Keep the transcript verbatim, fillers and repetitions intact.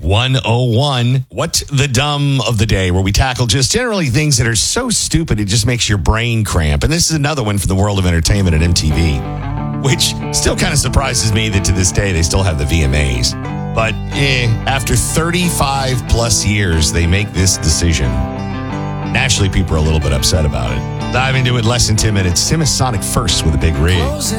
one oh one. What the dumb of the day, where we tackle just generally things that are so stupid it just makes your brain cramp. And this is another one for the world of entertainment at M T V, which still kind of surprises me that to this day they still have the V M As. But eh, after thirty-five plus years, they make this decision. Naturally, people are a little bit upset about it. Dive into it less than ten minutes. Tim is Sonic first with a big rig.